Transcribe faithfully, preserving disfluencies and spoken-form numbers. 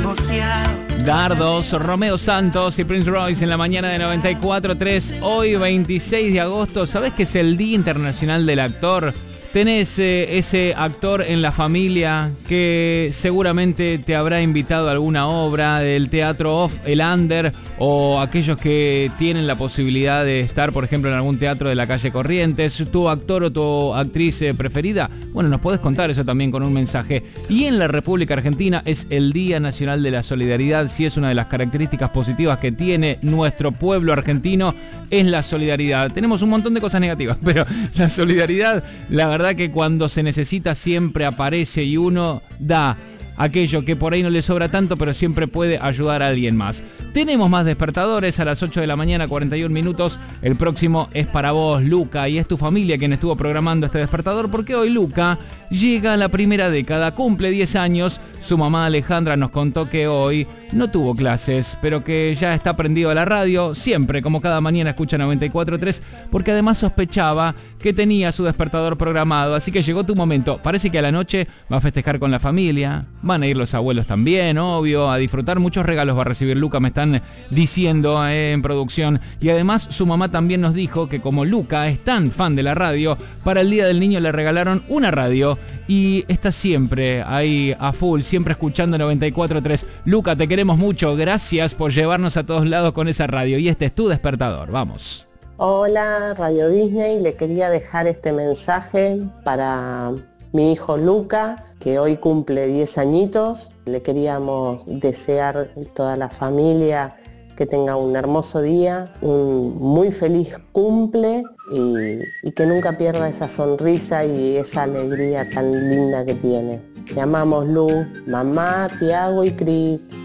Dardos, Romeo Santos y Prince Royce en la mañana de noventa y cuatro punto tres. Hoy veintiséis de agosto, ¿sabés que es el Día Internacional del Actor? Tenés eh, ese actor en la familia que seguramente te habrá invitado a alguna obra del teatro off, el under, o aquellos que tienen la posibilidad de estar, por ejemplo, en algún teatro de la calle Corrientes. ¿Tu actor o tu actriz eh, preferida? Bueno, nos podés contar eso también con un mensaje. Y en la República Argentina es el Día Nacional de la Solidaridad. Si es una de las características positivas que tiene nuestro pueblo argentino, es la solidaridad. Tenemos un montón de cosas negativas, pero la solidaridad, la verdad que cuando se necesita siempre aparece y uno da aquello que por ahí no le sobra tanto, pero siempre puede ayudar a alguien más. Tenemos más despertadores a las ocho de la mañana, cuarenta y un minutos. El próximo es para vos, Luca, y es tu familia quien estuvo programando este despertador, porque hoy Luca llega a la primera década, cumple diez años. Su mamá Alejandra nos contó que hoy no tuvo clases, pero que ya está prendido a la radio, siempre, como cada mañana escucha noventa y cuatro punto tres, porque además sospechaba que tenía su despertador programado, así que llegó tu momento. Parece que a la noche va a festejar con la familia, van a ir los abuelos también, obvio, a disfrutar. Muchos regalos va a recibir Luca, me están diciendo eh, en producción. Y además su mamá también nos dijo que como Luca es tan fan de la radio, para el Día del Niño le regalaron una radio y está siempre ahí a full, siempre escuchando noventa y cuatro punto tres. Luca, te queremos mucho, gracias por llevarnos a todos lados con esa radio, y este es tu despertador, vamos. Hola, Radio Disney, le quería dejar este mensaje para mi hijo Luca, que hoy cumple diez añitos. Le queríamos desear a toda la familia que tenga un hermoso día, un muy feliz cumple y, y que nunca pierda esa sonrisa y esa alegría tan linda que tiene. Te amamos, Lu, mamá, Tiago y Cris.